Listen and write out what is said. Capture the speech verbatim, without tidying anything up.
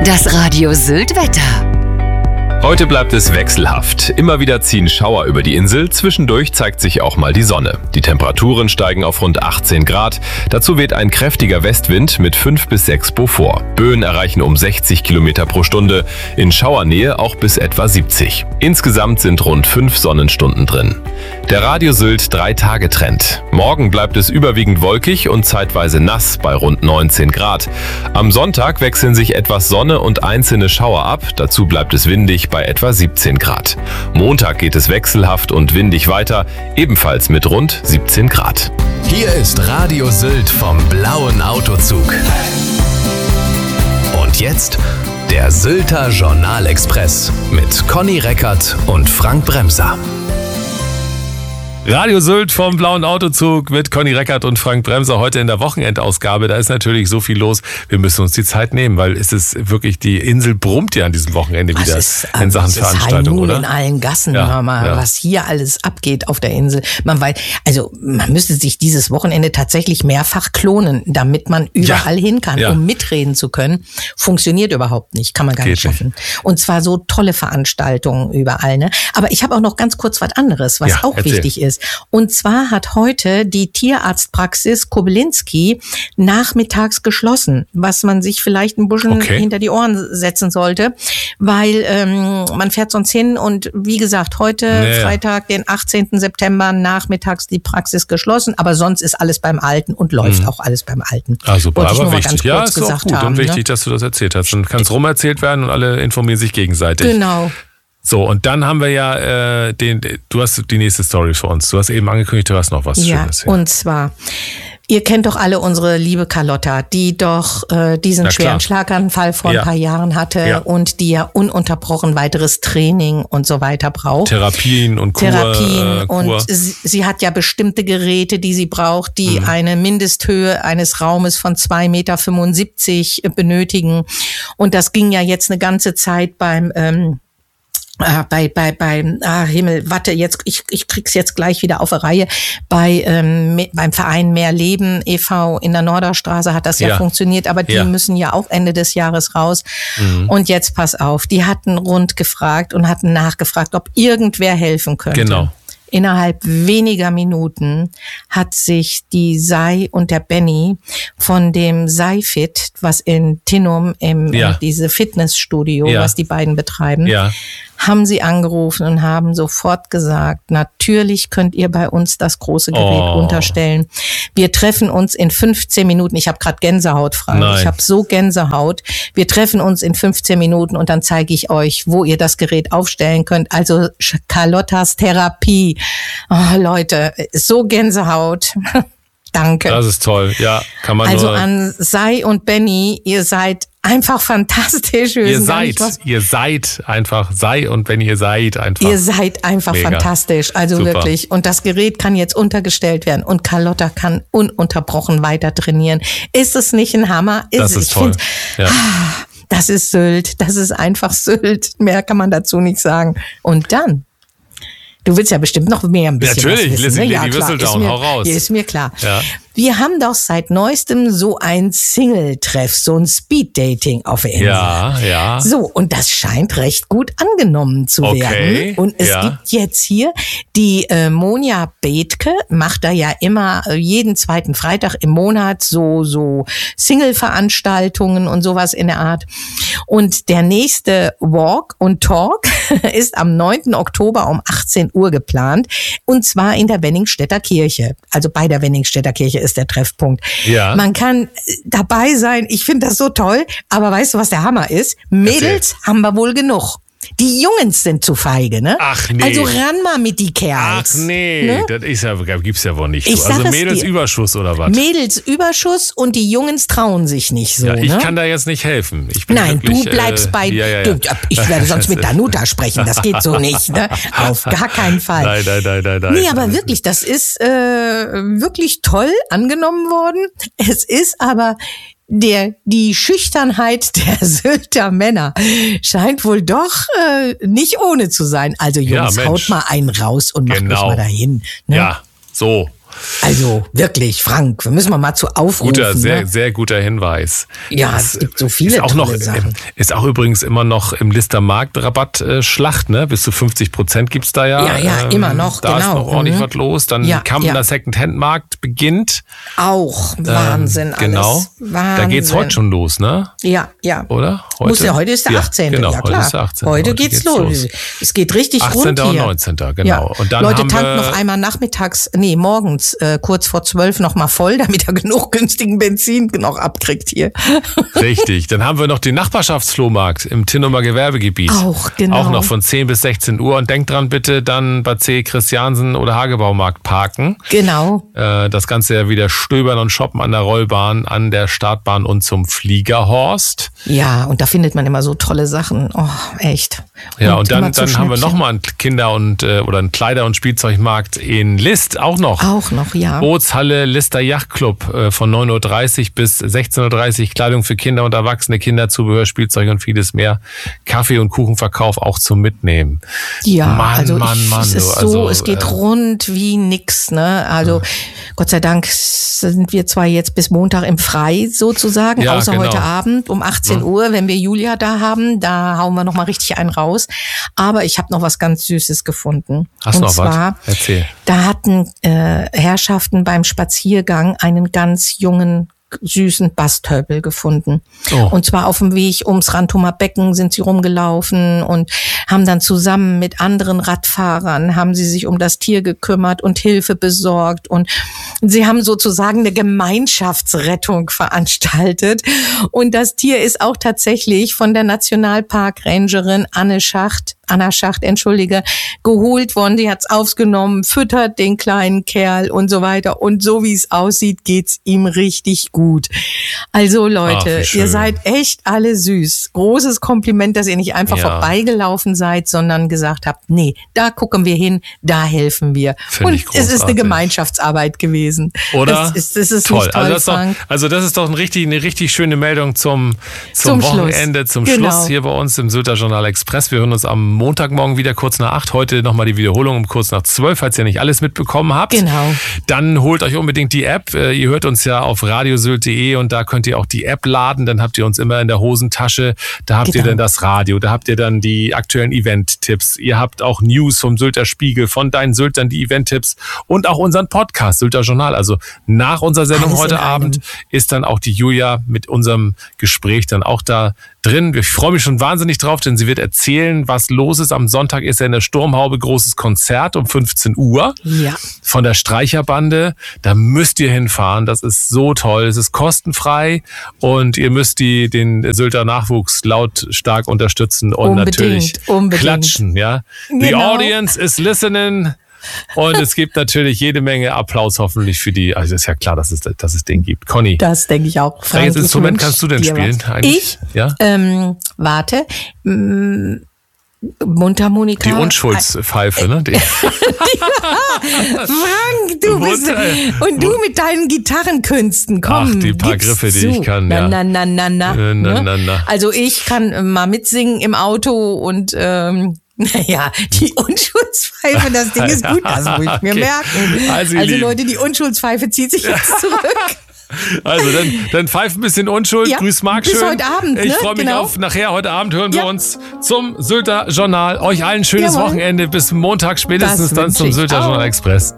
Das Radio Sylt Wetter. Heute bleibt es wechselhaft. Immer wieder ziehen Schauer über die Insel. Zwischendurch zeigt sich auch mal die Sonne. Die Temperaturen steigen auf rund achtzehn Grad. Dazu weht ein kräftiger Westwind mit fünf bis sechs Beaufort. Böen erreichen um sechzig Kilometer pro Stunde. In Schauernähe auch bis etwa siebzig. Insgesamt sind rund fünf Sonnenstunden drin. Der Radio Sylt drei-Tage-Trend. Morgen bleibt es überwiegend wolkig und zeitweise nass bei rund neunzehn Grad. Am Sonntag wechseln sich etwas Sonne und einzelne Schauer ab. Dazu bleibt es windig bei etwa siebzehn Grad. Montag geht es wechselhaft und windig weiter, ebenfalls mit rund siebzehn Grad. Hier ist Radio Sylt vom blauen Autozug. Und jetzt der Sylter Journalexpress mit Conny Reckert und Frank Bremser. Radio Sylt vom blauen Autozug mit Conny Reckert und Frank Bremser heute in der Wochenendausgabe. Da ist natürlich so viel los. Wir müssen uns die Zeit nehmen, weil es ist wirklich, die Insel brummt ja an diesem Wochenende wieder ist, in Sachen Veranstaltung, oder? In allen Gassen, Ja, hör mal, ja. was hier alles abgeht auf der Insel. Man weiß, also man müsste sich dieses Wochenende tatsächlich mehrfach klonen, damit man überall hin kann, ja. um mitreden zu können. Funktioniert überhaupt nicht, kann man gar Geht nicht schaffen. Und zwar so tolle Veranstaltungen überall, ne? Aber ich habe auch noch ganz kurz was anderes, was Ja, auch erzähl. wichtig ist. Und zwar hat heute die Tierarztpraxis Kobylinski nachmittags geschlossen, was man sich vielleicht ein bisschen Okay. hinter die Ohren setzen sollte, weil ähm, man fährt sonst hin und wie gesagt, heute Naja. Freitag, den achtzehnten September, nachmittags die Praxis geschlossen, aber sonst ist alles beim Alten und läuft auch alles beim Alten. Ah, super, Wollte ich aber nur mal wichtig. ganz Ja, kurz ist auch gesagt gut haben, und wichtig, ne? dass du das erzählt hast. Dann kann es rumerzählt werden und alle informieren sich gegenseitig. Genau. So, und dann haben wir ja äh, den, du hast die nächste Story für uns. Du hast eben angekündigt, du hast noch was Ja, Schönes. und zwar, ihr kennt doch alle unsere liebe Carlotta, die doch äh, diesen Na schweren klar. Schlaganfall vor Ja. ein paar Jahren hatte Ja. und die ja ununterbrochen weiteres Training und so weiter braucht. Therapien und Kur. Therapien äh, Kur. und sie, sie hat ja bestimmte Geräte, die sie braucht, die Mhm. eine Mindesthöhe eines Raumes von zwei Meter fünfundsiebzig benötigen. Und das ging ja jetzt eine ganze Zeit beim ähm, Ah, bei, bei, bei, ah, Himmel, warte, jetzt, ich, ich krieg's jetzt gleich wieder auf die Reihe. Bei, ähm, me- beim Verein Mehr Leben e V in der Norderstraße hat das ja, Ja. funktioniert, aber die Ja. müssen ja auch Ende des Jahres raus. Mhm. Und jetzt pass auf, die hatten rund gefragt und hatten nachgefragt, ob irgendwer helfen könnte. Genau. Innerhalb weniger Minuten hat sich die Sei und der Benny von dem Seifit, was in Tinnum im Ja. äh, diese Fitnessstudio, Ja. was die beiden betreiben, Ja. haben sie angerufen und haben sofort gesagt, natürlich könnt ihr bei uns das große Gerät Oh. unterstellen. Wir treffen uns in fünfzehn Minuten. Ich habe gerade Gänsehaut, Frank. Nein. Ich habe so Gänsehaut. Wir treffen uns in fünfzehn Minuten und dann zeige ich euch, wo ihr das Gerät aufstellen könnt. Also Sch- Carlottas Therapie. Oh, Leute, so Gänsehaut. Danke. Das ist toll. Ja, kann man Also nur. an Sei und Benny, ihr seid einfach fantastisch. Wir Ihr wissen gar seid, nicht, was- ihr seid einfach, sei und wenn ihr seid einfach. Ihr seid einfach Mega. fantastisch, also Super. wirklich. Und das Gerät kann jetzt untergestellt werden und Carlotta kann ununterbrochen weiter trainieren. Ist es nicht ein Hammer? Das es. ist Ich toll. find, Ja. ah, das ist Sylt, das ist einfach Sylt. Mehr kann man dazu nicht sagen. Und dann, du willst ja bestimmt noch mehr ein bisschen Natürlich, was wissen, Lizzie, ne? Ja, Lady klar, Whistledown, ist mir, hau raus. Ist mir klar. Ja. Wir haben doch seit neuestem so ein Single-Treff, so ein Speed-Dating auf der Insel. Ja, ja. So, und das scheint recht gut angenommen zu Okay, werden. Und es ja. gibt jetzt hier die äh, Monja Bethke, macht da ja immer äh, jeden zweiten Freitag im Monat so so Single-Veranstaltungen und sowas in der Art. Und der nächste Walk und Talk ist am neunten Oktober um achtzehn Uhr geplant. Und zwar in der Wenningstädter Kirche. Also bei der Wenningstädter Kirche ist der Treffpunkt. Ja. Man kann äh, dabei sein. Ich finde das so toll. Aber weißt du, was der Hammer ist? Mädels haben wir wohl genug. Die Jungs sind zu feige, ne? Ach, nee. Also ran mal mit die Ach Kerls. nee, Ne? das ist ja, gibt's ja wohl nicht. Ich So. Also sag es Mädels dir. Überschuss oder was? Mädelsüberschuss und die Jungs trauen sich nicht so, Ja, ich ne? kann da jetzt nicht helfen. Ich bin Nein, wirklich, du bleibst äh, bei, ja, ja, ja. Du, ich werde sonst mit Danuta sprechen, das geht so nicht, ne? Auf gar keinen Fall. Nein, nein, nein, nein, nein. Nee, aber wirklich, das ist äh, wirklich toll angenommen worden. Es ist aber der, die Schüchternheit der Sylter Männer scheint wohl doch äh, nicht ohne zu sein. Also Jungs, Ja, Mensch. haut mal einen raus und macht Genau. mich mal dahin. Ne? Ja, so. Also wirklich, Frank, wir müssen mal, mal zu aufrufen. Guter, sehr, ne? sehr guter Hinweis. Ja, das es gibt so viele ist auch tolle noch, Sachen. Ist auch übrigens immer noch im Lister Markt-Rabatt äh, Schlacht, ne? Bis zu fünfzig Prozent gibt's da ja. Ja, ja, ähm, immer noch, da genau. ist noch ordentlich mhm. was los. Dann Ja, Kampener ja. Second-Hand-Markt beginnt. Auch Wahnsinn ähm, Genau. alles. Wahnsinn. Da geht's heute schon los, ne? Ja, ja. Oder? Heute? Muss ja, heute ist der Ja, achtzehnte Genau, Ja, heute klar. ist der achtzehnte Heute, Heute geht's, geht's los. los. Es geht richtig rund achtzehnten hier. und neunzehnten Genau. Ja. Und dann Leute haben tanken wir noch einmal nachmittags, nee, morgens, äh, kurz vor zwölf noch mal voll, damit er genug günstigen Benzin noch abkriegt hier. Richtig. Dann haben wir noch den Nachbarschaftsflohmarkt im Tinnumer Gewerbegebiet. Auch, genau. Auch noch von zehn bis sechzehn Uhr. Und denkt dran, bitte dann bei C. Christiansen oder Hagebaumarkt parken. Genau. Äh, das Ganze ja wieder stöbern und shoppen an der Rollbahn, an der Startbahn und zum Fliegerhorst. Ja, und da findet man immer so tolle Sachen. Oh, echt. Ja, und, immer dann, zu dann haben wir Schnäppchen. nochmal einen Kinder- und äh, oder einen Kleider- und Spielzeugmarkt in List auch noch. Auch noch, ja. Bootshalle Lister Yachtclub äh, von neun Uhr dreißig bis sechzehn Uhr dreißig. Kleidung für Kinder und Erwachsene, Kinderzubehör, Spielzeug und vieles mehr. Kaffee- und Kuchenverkauf auch zum Mitnehmen. Ja, Mann, also Mann, ich, Mann, es ist du, so, also, es geht äh, rund wie nix, ne? Also Gott sei Dank sind wir zwar jetzt bis Montag im Frei sozusagen, Ja, außer genau. heute Abend um achtzehn Uhr, wenn wir Julia da haben, da hauen wir noch mal richtig einen raus. Aber ich habe noch was ganz Süßes gefunden. Hast du Und noch zwar, was? Erzähl. da hatten äh, Herrschaften beim Spaziergang einen ganz jungen süßen Bastölpel gefunden. Oh. Und zwar auf dem Weg ums Rantumer Becken sind sie rumgelaufen und haben dann zusammen mit anderen Radfahrern, haben sie sich um das Tier gekümmert und Hilfe besorgt. Und sie haben sozusagen eine Gemeinschaftsrettung veranstaltet. Und das Tier ist auch tatsächlich von der Nationalpark-Rangerin Anne Schacht, Anna Schacht, entschuldige, geholt worden. Die hat's aufgenommen, füttert den kleinen Kerl und so weiter. Und so wie es aussieht, geht's ihm richtig gut. Also Leute, Ach, wie schön. ihr seid echt alle süß. Großes Kompliment, dass ihr nicht einfach Ja. vorbeigelaufen seid, sondern gesagt habt, nee, da gucken wir hin, da helfen wir. Find Und ich es ist eine großartig. Gemeinschaftsarbeit gewesen. Oder? Das ist, das ist toll. nicht toll, also, das ist doch, Frank. also das ist doch ein richtig, eine richtig schöne Meldung zum, zum, Zum Schluss. Wochenende, zum Genau. Schluss hier bei uns im Sylter Journal Express. Wir hören uns am Montagmorgen wieder kurz nach acht. Heute nochmal die Wiederholung um kurz nach zwölf, falls ihr nicht alles mitbekommen habt. Genau. Dann holt euch unbedingt die App. Äh, Ihr hört uns ja auf radiosylt punkt de und da könnt ihr auch die App laden. Dann habt ihr uns immer in der Hosentasche. Da habt Genau. ihr dann das Radio. Da habt ihr dann die aktuellen Event-Tipps. Ihr habt auch News vom Sylter Spiegel, von deinen Syltern die Event-Tipps und auch unseren Podcast, Sylter Journal. Also nach unserer Sendung Alles heute in einem. Abend ist dann auch die Julia mit unserem Gespräch dann auch da drin. Ich freue mich schon wahnsinnig drauf, denn sie wird erzählen, was los ist. Am Sonntag ist ja in der Sturmhaube großes Konzert um fünfzehn Uhr Ja. von der Streicherbande. Da müsst ihr hinfahren. Das ist so toll. Es ist kostenfrei und ihr müsst die, den Sylter Nachwuchs lautstark unterstützen und Unbedingt, natürlich unbedingt. klatschen. Ja, The Genau. audience is listening. Und es gibt natürlich jede Menge Applaus hoffentlich für die. Also ist ja klar, dass es, dass es den gibt. Conny, Das denke ich auch. Frank, welches ich Instrument wünsch kannst du denn dir spielen was. eigentlich? Ich? Ja? Ähm, warte. Mm, Mundharmonika. Die Unschuldspfeife, ne? Die, Frank, du bist Wunder- und du mit deinen Gitarrenkünsten, komm. Ach, die paar gib's Griffe, die zu. ich kann, na, ja. Na, na, na, na, Äh, na, ne? na, na. Also ich kann äh, mal mitsingen im Auto und ähm, naja, die Unschuldspfeife, das Ding ist gut, das muss ich mir Okay. merken. Also, ihr Also Lieben. Leute, die Unschuldspfeife zieht sich jetzt zurück. Also dann, dann pfeift ein bisschen Unschuld. Ja, Grüß Marc bis schön. heute Abend, Ich ne? freue mich Genau. auf nachher. Heute Abend hören wir Ja. uns zum Sylter Journal. Euch allen schönes Jawohl. Wochenende. Bis Montag spätestens Das dann wünsch zum ich Sylter auch. Journal Express.